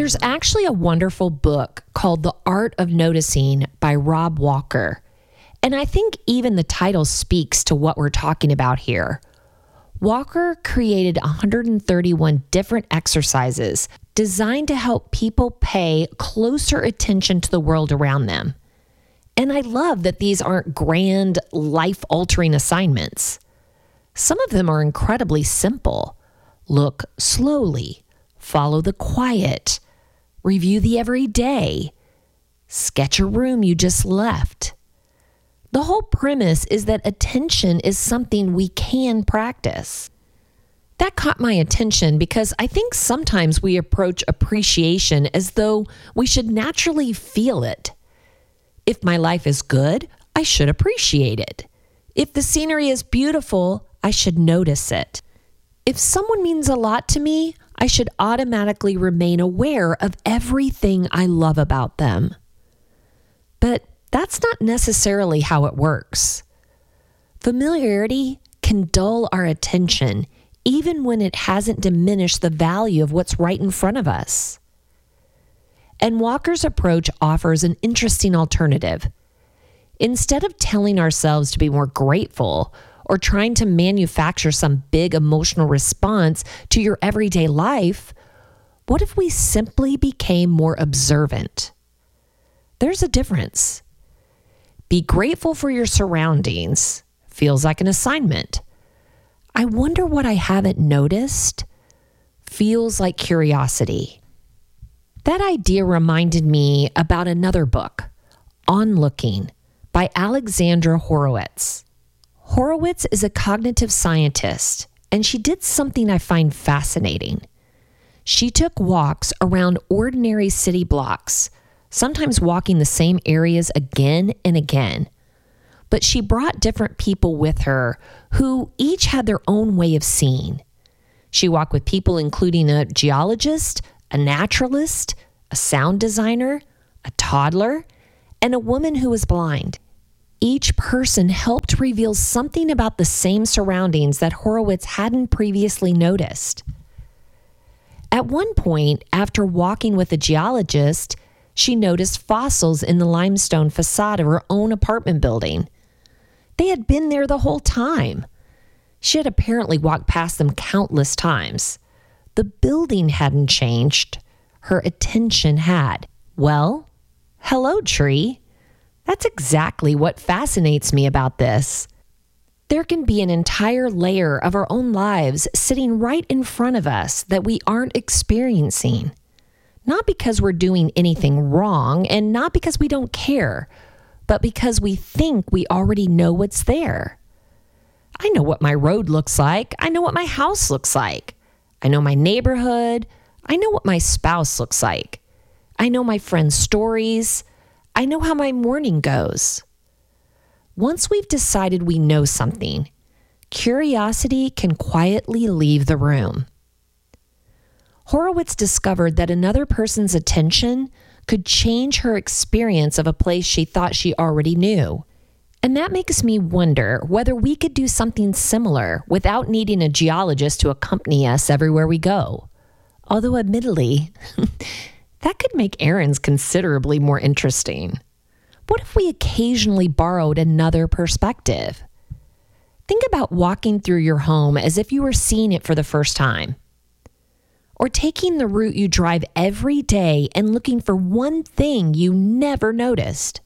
There's actually a wonderful book called The Art of Noticing by Rob Walker. And I think even the title speaks to what we're talking about here. Walker created 131 different exercises designed to help people pay closer attention to the world around them. And I love that these aren't grand, life-altering assignments. Some of them are incredibly simple. Look slowly, follow the quiet, review the everyday, sketch a room you just left. The whole premise is that attention is something we can practice. That caught my attention because I think sometimes we approach appreciation as though we should naturally feel it. If my life is good, I should appreciate it. If the scenery is beautiful, I should notice it. If someone means a lot to me, I should automatically remain aware of everything I love about them. But that's not necessarily how it works. Familiarity can dull our attention even when it hasn't diminished the value of what's right in front of us. And Walker's approach offers an interesting alternative. Instead of telling ourselves to be more grateful or trying to manufacture some big emotional response to your everyday life, what if we simply became more observant? There's a difference. Be grateful for your surroundings feels like an assignment. I wonder what I haven't noticed feels like curiosity. That idea reminded me about another book, On Looking, by Alexandra Horowitz. Horowitz is a cognitive scientist, and she did something I find fascinating. She took walks around ordinary city blocks, sometimes walking the same areas again and again. But she brought different people with her who each had their own way of seeing. She walked with people including a geologist, a naturalist, a sound designer, a toddler, and a woman who was blind. Each person helped reveal something about the same surroundings that Horowitz hadn't previously noticed. At one point, after walking with a geologist, she noticed fossils in the limestone facade of her own apartment building. They had been there the whole time. She had apparently walked past them countless times. The building hadn't changed. Her attention had. Well, hello, tree. That's exactly what fascinates me about this. There can be an entire layer of our own lives sitting right in front of us that we aren't experiencing. Not because we're doing anything wrong and not because we don't care, but because we think we already know what's there. I know what my road looks like. I know what my house looks like. I know my neighborhood. I know what my spouse looks like. I know my friends' stories. I know how my morning goes. Once we've decided we know something, curiosity can quietly leave the room. Horowitz discovered that another person's attention could change her experience of a place she thought she already knew. And that makes me wonder whether we could do something similar without needing a geologist to accompany us everywhere we go. Although admittedly, that could make errands considerably more interesting. What if we occasionally borrowed another perspective? Think about walking through your home as if you were seeing it for the first time. Or taking the route you drive every day and looking for one thing you never noticed.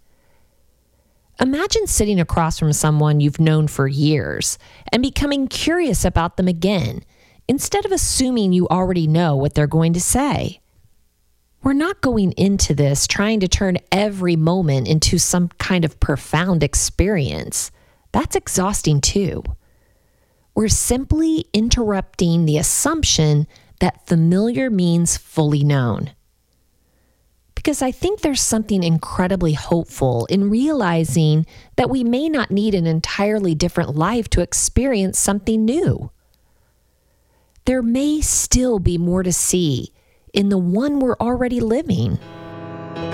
Imagine sitting across from someone you've known for years and becoming curious about them again, instead of assuming you already know what they're going to say. We're not going into this trying to turn every moment into some kind of profound experience. That's exhausting too. We're simply interrupting the assumption that familiar means fully known. Because I think there's something incredibly hopeful in realizing that we may not need an entirely different life to experience something new. There may still be more to see in the one we're already living.